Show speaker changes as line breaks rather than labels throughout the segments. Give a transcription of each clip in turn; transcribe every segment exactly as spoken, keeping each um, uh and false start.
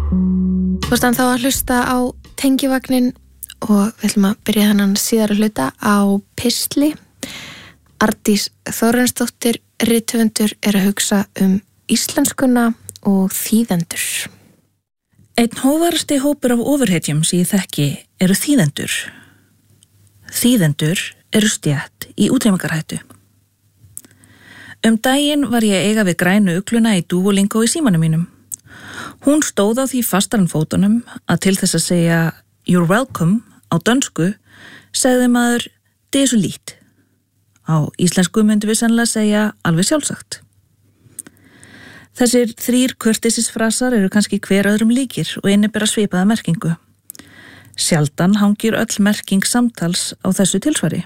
Þú veist hann þá að hlusta á tengivagnin og við ætlum að byrja þennan síðara hluta á pistli. Arndís Þórarinsdóttir, rithöfundur, er að hugsa um íslenskuna og þýðendur.
Einn hóvarasti hópur af ofurhetjum sem ég þekki eru þýðendur. Þýðendur eru stétt í útrýmingarhættu. Um daginn var ég að eiga við grænu ugluna í Duolingo í símanum mínum. Hún stóð á því fastar en fótunum að til þess að segja "You're welcome" á dönsku segði maður "Det er svo lít". Á íslensku myndum við sennilega segja alveg sjálfsagt. Þessir þrír kurteisisfrasar eru kannski hver öðrum líkir og innibera svipaða merkingu. Sjaldan hangir öll merking samtals á þessu tilsvari.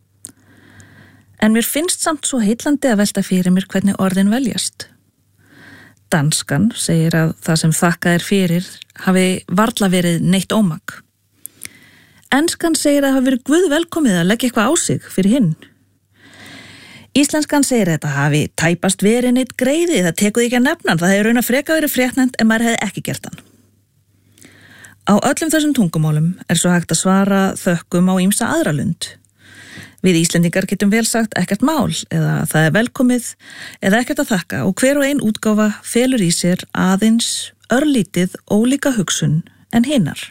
En mér finnst samt svo heillandi að velta fyrir mér hvernig orðin veljast. Danskan segir að það sem þakkað er fyrir hafi varla verið neitt ómak. Enskan segir að hafi verið guð velkomið að leggja eitthvað á sig fyrir hinn. Íslenskan segir að þetta hafi tæpast verið neitt greiði, það tekuð ekki að nefna hann, það hefur raun að freka verið fréttnefnd en maður hefði ekki gert hann. Á öllum þessum tungumálum er svo hægt að svara þökkum á ýmsa aðra lund. Við Íslendingar getum vel sagt ekkert mál eða það er velkomið eða ekkert að þakka og hver og ein útgáfa felur í sér aðeins örlítið ólíka hugsun en hinnar.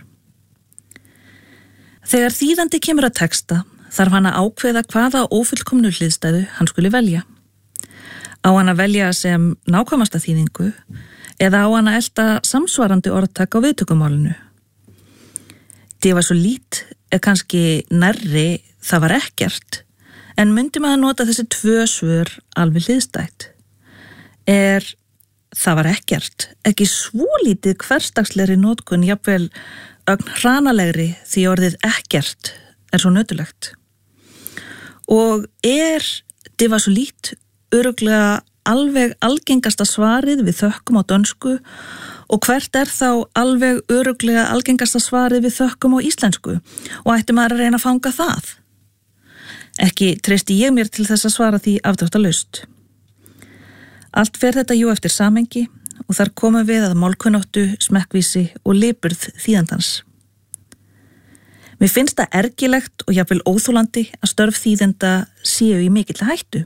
Þegar þýðandi kemur að texta þarf hann að ákveða hvaða ófullkomnu hliðstæðu hann skuli velja. Á hann að velja sem nákvæmasta þýðingu eða á hann að elta samsvarandi orðtak á viðtökumálinu. Það var svo lít er kannski nærri það var ekkert, en myndi maður nota þessi tvö svör alveg hliðstætt. Er það var ekkert ekki svolítið hversdagslegri notkun jafnvel ögn hranalegri því orðið ekkert er svo nötulegt. Og er það var svo lít örugglega alveg algengasta svarið við þökkum á dönsku og hvert er þá alveg örugglega algengasta svarið við þökkum á íslensku og ætti maður að reyna að fanga það? Ekki treysti ég mér til þess að svara því afdráttalaust. Allt fer þetta jú eftir samhengi og þar komum við að málkunnáttu, smekkvísi og lipurð þýðandans. Mér finnst það ergilegt og jafnvel óþolandi að störf þýðenda séu í mikill hættu.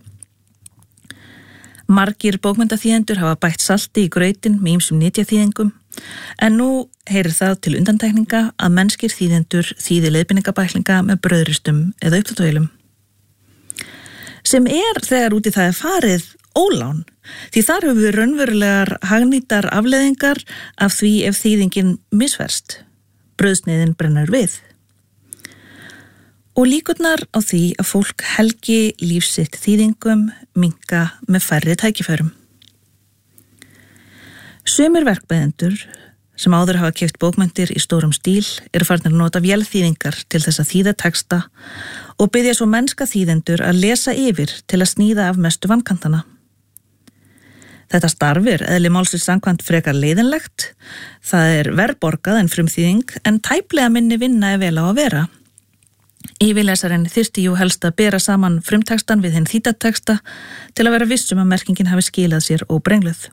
Margir bókmenntaþýðendur hafa bætt salti í grautin með ýmsum nytjaþýðingum en nú heyrir það til undantekninga að mennskir þýðendur þýði leiðbeiningabæklinga með brauðristum eða uppþvottavél. Sem er þegar úti það er farið ólán, því þar höfum við raunverulegar hagnýtar afleiðingar af því ef þýðingin misferst. Brauðsneiðin brennur við. Og líkurnar á því að fólk helgi lífsitt þýðingum minnka með færri tækifærum. Sumir verkbæðendur sem áður hafa keypt bókmenntir í stórum stíl eru farnir að nota vélþýðingar til þess að þýða texta og biðja svo mennska þýðendur að lesa yfir til að sníða af mestu vankantana. Þetta starfir eðli málsins samkvæmt frekar leiðinlegt, það er verr borgað en frumþýðing en tæplega minni vinna er vel á að vera. Yfirlesarinn þyrfti jú helst að bera saman frumtextan við hinn þýddatexta til að vera vissum að merkingin hafi skilað sér óbrengluð.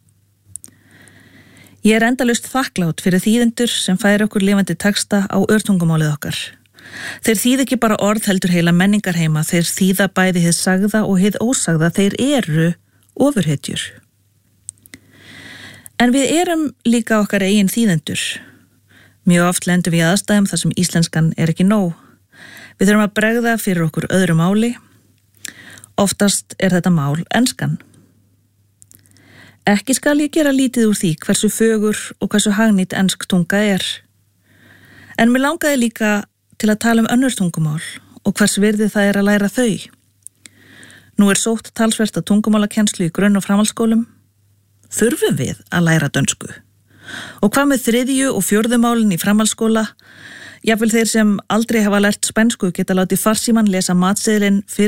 Ég er endalaust þakklátt fyrir þýðendur sem færa okkur lifandi texta á örtungumálið okkar. Þeir þýða ekki bara orð heldur heila menningarheima, þeir þýða bæði hið sagða og hið ósagða, þeir eru ofurhetjur. En við erum líka okkar eigin þýðendur. Mjög oft lendum við í aðstæðum þar sem íslenskan er ekki nóg. Við þurfum að bregða fyrir okkur öðru máli. Oftast er þetta mál enskan. Ekki skal ég gera lítið úr því hversu fögur og hversu hagnýt ensk tunga er. En mér langaði líka til að tala um önnur tungumál og hvers virði það er að læra þau. Nú er sótt talsvert að tungumálakennslu í grunn- og framhaldsskólum. Þurfum við að læra dönsku? Og hvað með þriðju og fjórðumálin í framhaldsskóla? Jafnvel þeir sem aldrei hafa lært spænsku geta látið farsímann lesa matseðilinn fyrir